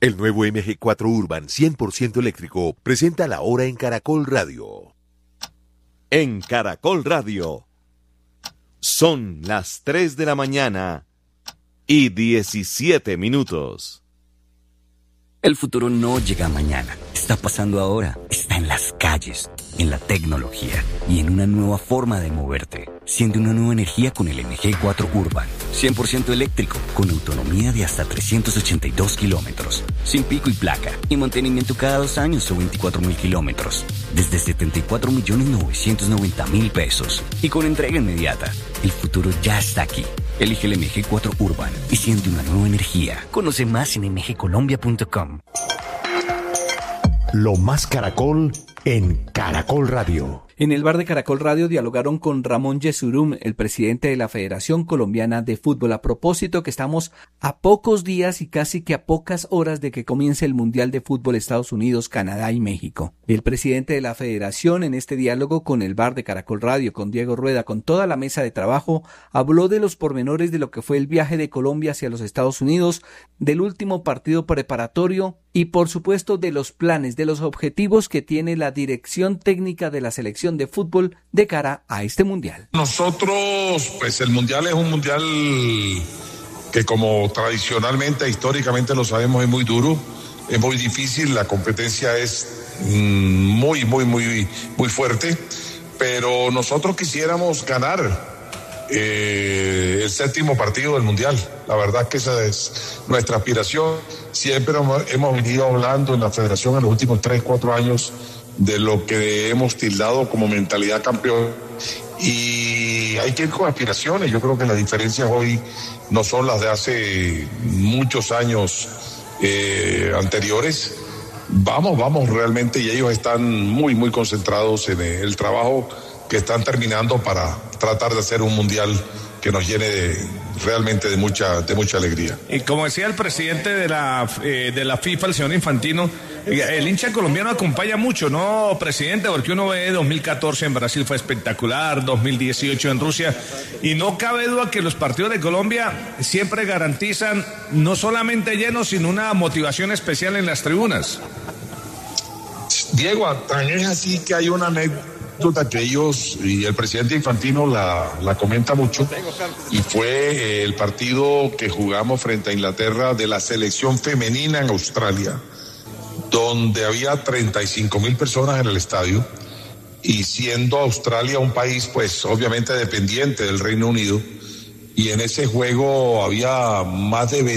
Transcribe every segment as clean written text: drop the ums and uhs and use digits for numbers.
El nuevo MG4 Urban 100% eléctrico presenta la hora en Caracol Radio. En Caracol Radio son las 3 de la mañana y 17 minutos. El futuro no llega mañana, está pasando ahora, está en las calles, en la tecnología y en una nueva forma de moverte. Siente una nueva energía con el MG4 Urban, 100% eléctrico, con autonomía de hasta 382 kilómetros, sin pico y placa, y mantenimiento cada 2 años o 24.000 kilómetros, desde 74.990.000 pesos, y con entrega inmediata. El futuro ya está aquí. Elige el MG4 Urban y siente una nueva energía. Conoce más en mgcolombia.com. Lo más Caracol en Caracol Radio. En el bar de Caracol Radio dialogaron con Ramón Yesurum, el presidente de la Federación Colombiana de Fútbol, a propósito que estamos a pocos días y casi que a pocas horas de que comience el Mundial de Fútbol Estados Unidos, Canadá y México. El presidente de la Federación, en este diálogo con el bar de Caracol Radio, con Diego Rueda, con toda la mesa de trabajo, habló de los pormenores de lo que fue el viaje de Colombia hacia los Estados Unidos, del último partido preparatorio y, por supuesto, de los planes, de los objetivos que tiene la dirección técnica de la selección de fútbol de cara a este mundial. Nosotros, pues el mundial es un mundial que, como tradicionalmente, históricamente lo sabemos, es muy duro, es muy difícil, la competencia es muy fuerte, pero nosotros quisiéramos ganar el 7º partido del mundial. La verdad que esa es nuestra aspiración. Siempre hemos venido hablando en la federación en los últimos 3-4 años de lo que hemos tildado como mentalidad campeón, y hay que ir con aspiraciones. Yo creo que las diferencias hoy no son las de hace muchos años anteriores. Vamos realmente, y ellos están muy concentrados en el trabajo que están terminando para tratar de hacer un mundial que nos llene realmente de mucha alegría. Y como decía el presidente de la FIFA, el señor Infantino, el hincha colombiano acompaña mucho, ¿no, presidente? Porque uno ve 2014 en Brasil fue espectacular, 2018 en Rusia, y no cabe duda que los partidos de Colombia siempre garantizan no solamente llenos, sino una motivación especial en las tribunas. Diego, tan es así que hay una anécdota que ellos y el presidente Infantino la comenta mucho, y fue el partido que jugamos frente a Inglaterra de la selección femenina en Australia, donde había 35,000 personas en el estadio, y siendo Australia un país pues obviamente dependiente del Reino Unido, y en ese juego había más de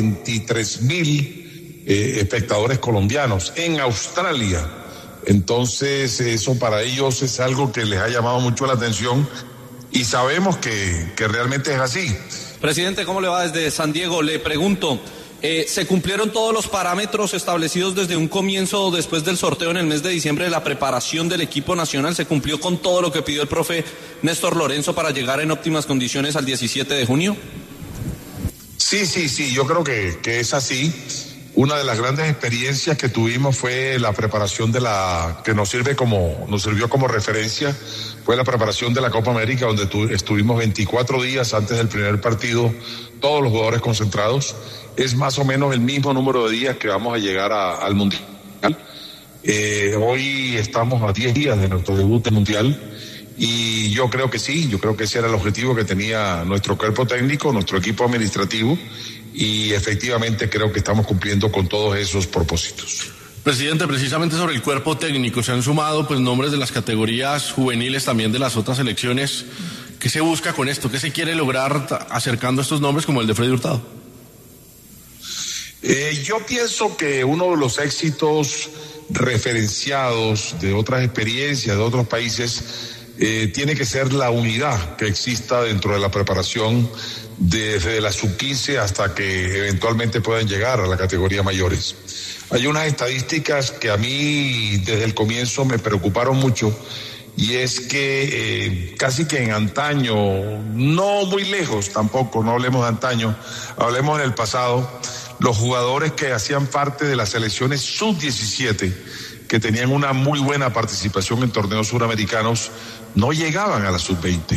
23,000 espectadores colombianos en Australia. Entonces eso para ellos es algo que les ha llamado mucho la atención, y sabemos que realmente es así. Presidente, ¿cómo le va? Desde San Diego le pregunto, ¿se cumplieron todos los parámetros establecidos desde un comienzo después del sorteo en el mes de diciembre de la preparación del equipo nacional? ¿Se cumplió con todo lo que pidió el profe Néstor Lorenzo para llegar en óptimas condiciones al 17 de junio? Sí, yo creo que es así. Una de las grandes experiencias que tuvimos fue la preparación que nos sirvió como referencia, fue la preparación de la Copa América, donde estuvimos 24 días antes del primer partido, todos los jugadores concentrados. Es más o menos el mismo número de días que vamos a llegar al Mundial. Hoy estamos a 10 días de nuestro debut mundial, y yo creo que sí, yo creo que ese era el objetivo que tenía nuestro cuerpo técnico, nuestro equipo administrativo, y efectivamente creo que estamos cumpliendo con todos esos propósitos. Presidente, precisamente sobre el cuerpo técnico se han sumado pues nombres de las categorías juveniles, también de las otras selecciones. ¿Qué se busca con esto? ¿Qué se quiere lograr acercando estos nombres como el de Freddy Hurtado? Yo pienso que uno de los éxitos referenciados de otras experiencias de otros países tiene que ser la unidad que exista dentro de la preparación desde la sub-15 hasta que eventualmente puedan llegar a la categoría mayores. Hay unas estadísticas que a mí desde el comienzo me preocuparon mucho, y es que casi que en antaño, no muy lejos tampoco, no hablemos de antaño, hablemos en el pasado, los jugadores que hacían parte de las selecciones sub-17, que tenían una muy buena participación en torneos suramericanos, no llegaban a la sub-20.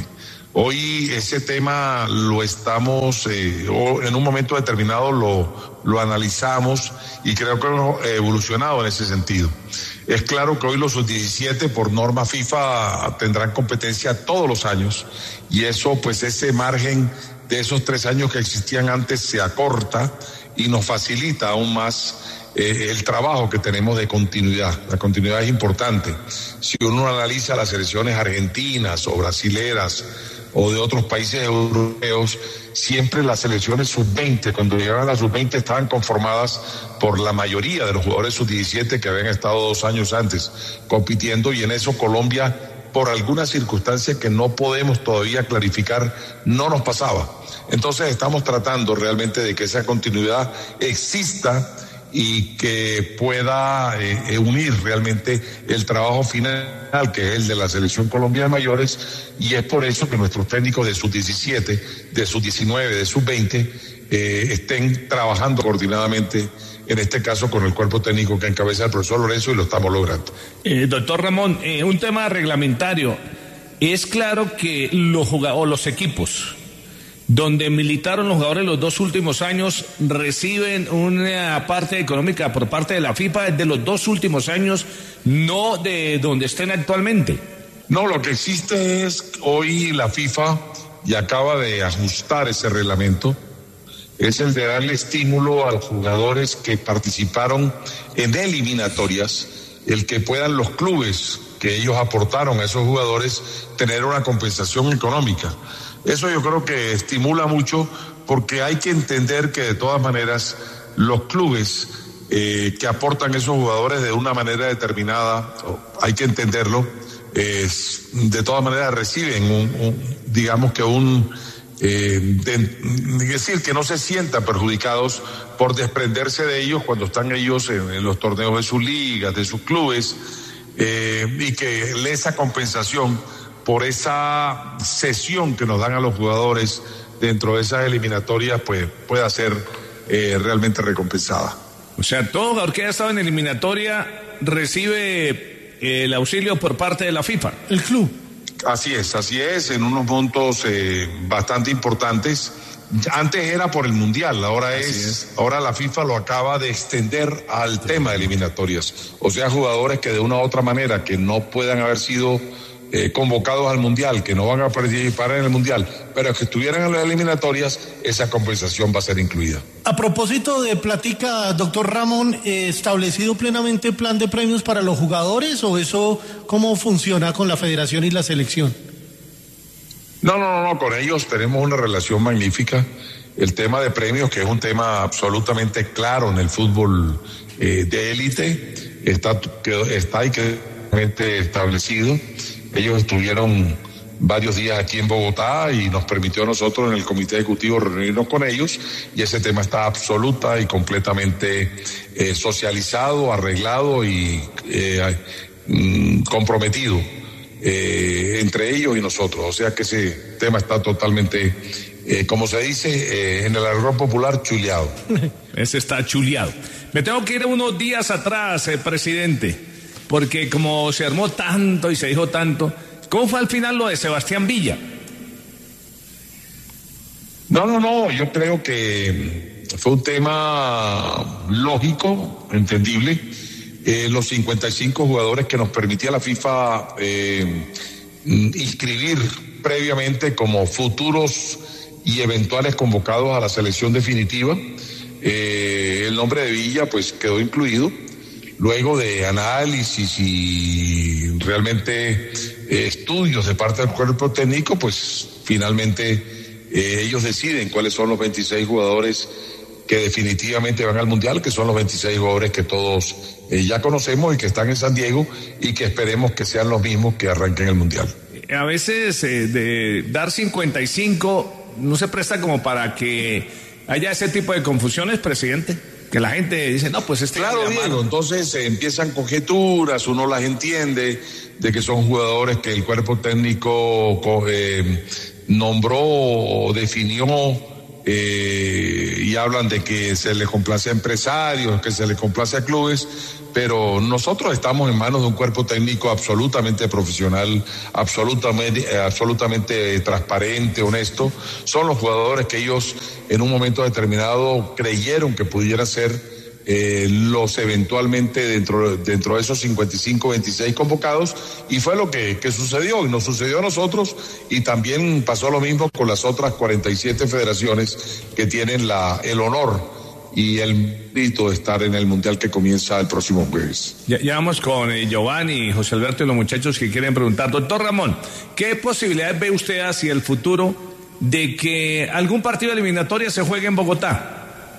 Hoy ese tema lo estamos, en un momento determinado lo analizamos y creo que hemos evolucionado en ese sentido. Es claro que hoy los sub-17 por norma FIFA tendrán competencia todos los años y eso, pues ese margen de esos 3 años que existían antes se acorta y nos facilita aún más el trabajo que tenemos de continuidad. La continuidad es importante. Si uno analiza las selecciones argentinas o brasileras o de otros países europeos, siempre las selecciones sub-20, cuando llegaban a la sub-20, estaban conformadas por la mayoría de los jugadores sub-17 que habían estado 2 años antes compitiendo, y en eso Colombia, por alguna circunstancia que no podemos todavía clarificar, no nos pasaba. Entonces estamos tratando realmente de que esa continuidad exista y que pueda unir realmente el trabajo final, que es el de la selección Colombia de mayores, y es por eso que nuestros técnicos de sub-17, de sub-19, de sub-20 estén trabajando coordinadamente, en este caso con el cuerpo técnico que encabeza el profesor Lorenzo, y lo estamos logrando. Doctor Ramón, un tema reglamentario. Es claro que los equipos donde militaron los jugadores los 2 últimos años reciben una parte económica por parte de la FIFA de los 2 últimos años, no de donde estén actualmente. No, lo que existe es hoy la FIFA, y acaba de ajustar ese reglamento, es el de darle estímulo a los jugadores que participaron en eliminatorias, el que puedan los clubes que ellos aportaron a esos jugadores tener una compensación económica. Eso yo creo que estimula mucho, porque hay que entender que de todas maneras los clubes que aportan esos jugadores de una manera determinada, hay que entenderlo, de todas maneras reciben es decir, que no se sientan perjudicados por desprenderse de ellos cuando están ellos en los torneos de sus ligas, de sus clubes, y que esa compensación por esa cesión que nos dan a los jugadores dentro de esas eliminatorias, pues pueda ser realmente recompensada. O sea, todo jugador que haya estado en eliminatoria recibe el auxilio por parte de la FIFA, el club. Así es, en unos montos bastante importantes. Antes era por el Mundial, ahora la FIFA lo acaba de extender al tema de eliminatorias. O sea, jugadores que de una u otra manera que no puedan haber sido convocados al Mundial, que no van a participar en el Mundial, pero que estuvieran en las eliminatorias, esa compensación va a ser incluida. A propósito de platica, doctor Ramón, ¿establecido plenamente plan de premios para los jugadores, o eso cómo funciona con la federación y la selección? No, con ellos tenemos una relación magnífica. El tema de premios, que es un tema absolutamente claro en el fútbol de élite, está y claramente establecido. Ellos estuvieron varios días aquí en Bogotá y nos permitió a nosotros en el comité ejecutivo reunirnos con ellos, y ese tema está absoluta y completamente socializado, arreglado y comprometido entre ellos y nosotros. O sea que ese tema está totalmente, como se dice en el argot popular, chuleado. Ese está chuleado. Me tengo que ir unos días atrás, presidente, porque como se armó tanto y se dijo tanto, ¿cómo fue al final lo de Sebastián Villa? No, yo creo que fue un tema lógico, entendible. Los 55 jugadores que nos permitía la FIFA inscribir previamente como futuros y eventuales convocados a la selección definitiva, el nombre de Villa pues quedó incluido. Luego de análisis y realmente estudios de parte del cuerpo técnico, pues finalmente ellos deciden cuáles son los 26 jugadores que definitivamente van al Mundial, que son los 26 jugadores que todos ya conocemos y que están en San Diego, y que esperemos que sean los mismos que arranquen el Mundial. A veces de dar 55 no se presta como para que haya ese tipo de confusiones, presidente. Que la gente dice, no, pues Claro, Diego, entonces empiezan conjeturas, uno las entiende, de que son jugadores que el cuerpo técnico nombró o definió y hablan de que se les complace a empresarios, que se les complace a clubes, pero nosotros estamos en manos de un cuerpo técnico absolutamente profesional, absolutamente transparente, honesto. Son los jugadores que ellos en un momento determinado creyeron que pudiera ser los eventualmente dentro de esos 55, 26 convocados, y fue lo que sucedió, y nos sucedió a nosotros, y también pasó lo mismo con las otras 47 federaciones que tienen el honor y el mérito de estar en el Mundial que comienza el próximo jueves. Ya vamos con Giovanni, José Alberto y los muchachos que quieren preguntar. Doctor Ramón, ¿qué posibilidades ve usted hacia el futuro de que algún partido eliminatorio se juegue en Bogotá?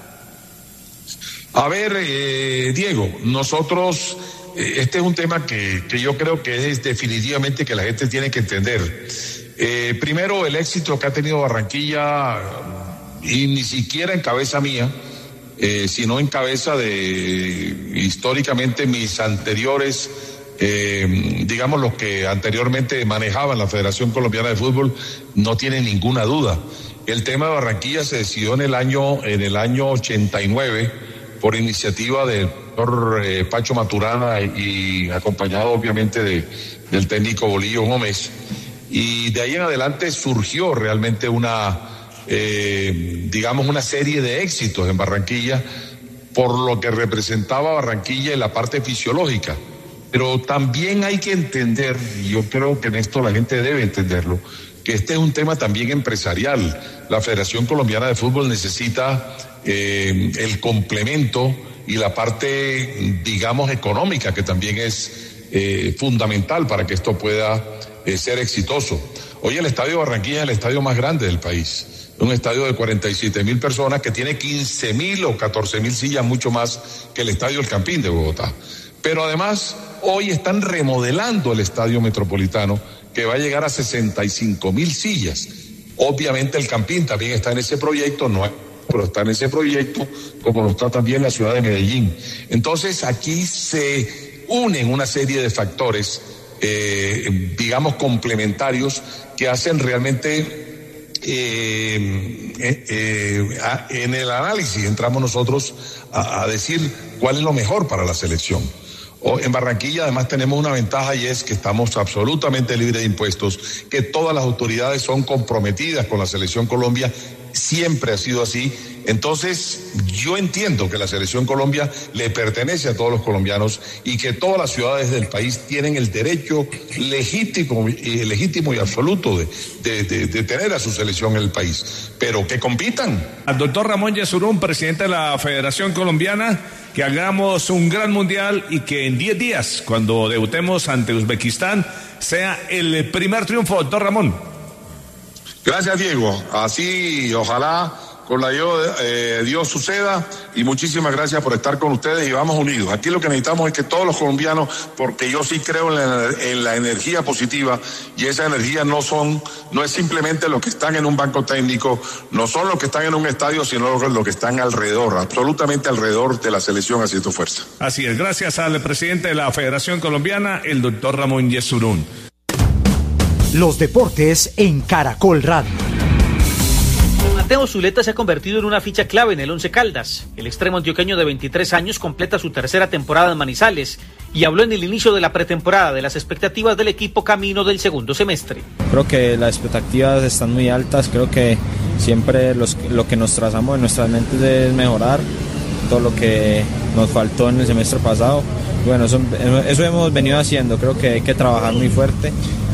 A ver, Diego, nosotros, este es un tema que yo creo que es definitivamente que la gente tiene que entender. Primero, el éxito que ha tenido Barranquilla, y ni siquiera en cabeza mía, sino en cabeza de históricamente mis anteriores, digamos los que anteriormente manejaban la Federación Colombiana de Fútbol, no tiene ninguna duda. El tema de Barranquilla se decidió en el año 89, por iniciativa del doctor Pacho Maturana y acompañado obviamente del técnico Bolillo Gómez, y de ahí en adelante surgió realmente una serie de éxitos en Barranquilla por lo que representaba Barranquilla en la parte fisiológica. Pero también hay que entender, y yo creo que en esto la gente debe entenderlo, que este es un tema también empresarial. La Federación Colombiana de Fútbol necesita el complemento y la parte, digamos, económica, que también es fundamental para que esto pueda ser exitoso. Hoy el Estadio de Barranquilla es el estadio más grande del país, un estadio de 47.000 personas que tiene 15.000 o 14.000 sillas, mucho más que el Estadio El Campín de Bogotá. Pero además, hoy están remodelando el Estadio Metropolitano, que va a llegar a 65.000 sillas. Obviamente el Campín también está en ese proyecto, pero está en ese proyecto, como lo está también la ciudad de Medellín. Entonces aquí se unen una serie de factores, digamos, complementarios, que hacen realmente, en el análisis entramos nosotros a decir cuál es lo mejor para la selección. En Barranquilla además tenemos una ventaja, y es que estamos absolutamente libres de impuestos, que todas las autoridades son comprometidas con la Selección Colombia, siempre ha sido así. Entonces yo entiendo que la Selección Colombia le pertenece a todos los colombianos y que todas las ciudades del país tienen el derecho legítimo y absoluto de tener a su selección en el país, pero que compitan. Al doctor Ramón Yesurún, presidente de la Federación Colombiana, que hagamos un gran mundial y que en 10 días, cuando debutemos ante Uzbekistán, sea el primer triunfo. Doctor Ramón. Gracias, Diego. Así, ojalá con la ayuda de Dios suceda, y muchísimas gracias por estar con ustedes, y vamos unidos. Aquí lo que necesitamos es que todos los colombianos, porque yo sí creo en la energía positiva, y esa energía no es simplemente los que están en un banco técnico, no son los que están en un estadio, sino los que están alrededor, absolutamente alrededor de la selección haciendo fuerza. Así es, gracias al presidente de la Federación Colombiana, el doctor Ramón Yesurún. Los deportes en Caracol Radio. Mateo Zuleta se ha convertido en una ficha clave en el Once Caldas. El extremo antioqueño de 23 años completa su tercera temporada en Manizales y habló en el inicio de la pretemporada de las expectativas del equipo camino del segundo semestre. Creo que las expectativas están muy altas, creo que siempre lo que nos trazamos en nuestras mentes es mejorar todo lo que nos faltó en el semestre pasado. Bueno, eso hemos venido haciendo, creo que hay que trabajar muy fuerte,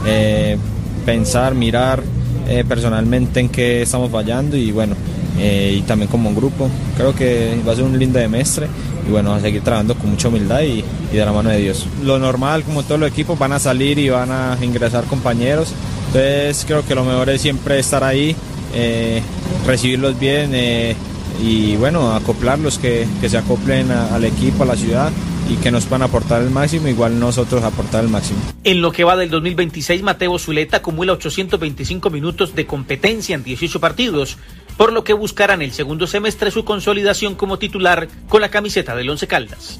pensar, mirar personalmente en qué estamos fallando, y bueno, y también como un grupo. Creo que va a ser un lindo semestre, y bueno, a seguir trabajando con mucha humildad y de la mano de Dios. Lo normal, como todos los equipos, van a salir y van a ingresar compañeros, entonces creo que lo mejor es siempre estar ahí, recibirlos bien, y bueno, acoplarlos, que se acoplen al equipo, a la ciudad, y que nos puedan aportar el máximo, igual nosotros aportar el máximo. En lo que va del 2026, Mateo Zuleta acumula 825 minutos de competencia en 18 partidos, por lo que buscará en el segundo semestre su consolidación como titular con la camiseta del Once Caldas.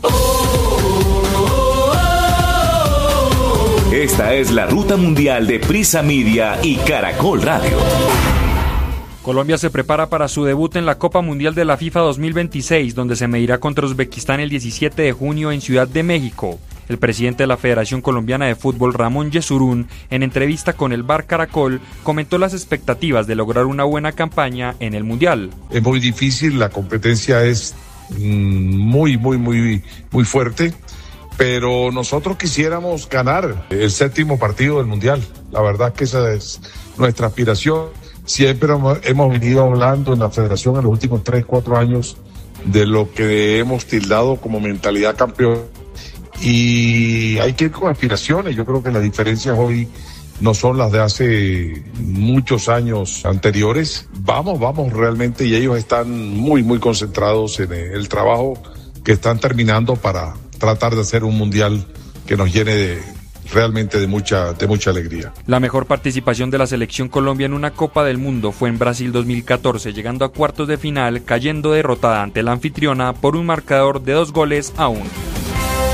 Esta es la ruta mundial de Prisa Media y Caracol Radio. Colombia se prepara para su debut en la Copa Mundial de la FIFA 2026, donde se medirá contra Uzbekistán el 17 de junio en Ciudad de México. El presidente de la Federación Colombiana de Fútbol, Ramón Yesurún, en entrevista con el Bar Caracol, comentó las expectativas de lograr una buena campaña en el Mundial. Es muy difícil, la competencia es muy fuerte, pero nosotros quisiéramos ganar el 7º partido del Mundial. La verdad que esa es nuestra aspiración. Siempre hemos venido hablando en la Federación en los últimos 3-4 años de lo que hemos tildado como mentalidad campeón. Y hay que ir con aspiraciones. Yo creo que las diferencias hoy no son las de hace muchos años anteriores. Vamos realmente, y ellos están muy concentrados en el trabajo que están terminando para tratar de hacer un mundial que nos llene realmente de mucha alegría. La mejor participación de la selección Colombia en una Copa del Mundo fue en Brasil 2014, llegando a cuartos de final, cayendo derrotada ante la anfitriona por un marcador de 2-1.